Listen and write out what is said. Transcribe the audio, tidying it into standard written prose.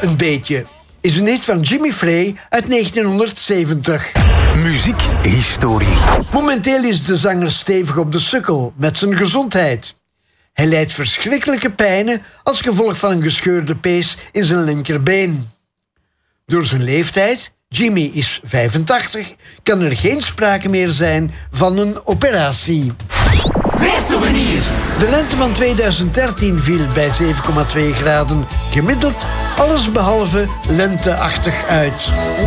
een beetje is een hit van Jimmy Frey uit 1970. Muziekhistorie. Momenteel is de zanger stevig op de sukkel met zijn gezondheid. Hij lijdt verschrikkelijke pijnen als gevolg van een gescheurde pees in zijn linkerbeen. Door zijn leeftijd, Jimmy is 85, kan er geen sprake meer zijn van een operatie. Reissouvenir. De lente van 2013 viel bij 7,2 graden gemiddeld alles behalve lenteachtig uit.